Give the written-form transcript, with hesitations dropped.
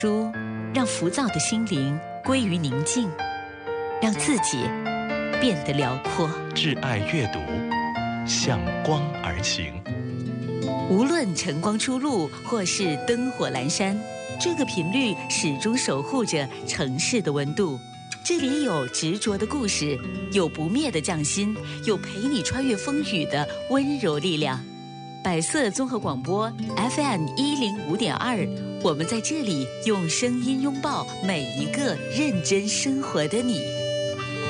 书让浮躁的心灵归于宁静，让自己变得辽阔。 挚爱阅读，向光而行。 无论晨光初露或是灯火阑珊，这个频率始终守护着城市的温度。这里有执着的故事，有不灭的匠心，有陪你穿越风雨的温柔力量。百色综合广播 FM105.2，我们在这里用声音拥抱每一个认真生活的你。